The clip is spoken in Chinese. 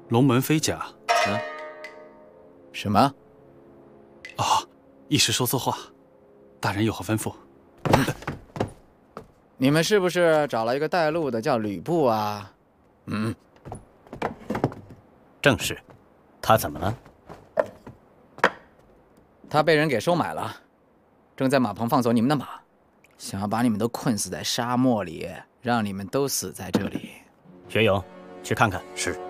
龙门飞甲。 什么？ 啊，一时说错话，大人有何吩咐？ 你们是不是找了一个带路的叫吕布啊？ 正是。他怎么了？ 他被人给收买了，正在马棚放走你们的马，想要把你们都困死在沙漠里，让你们都死在这里。 学勇，去看看。 是。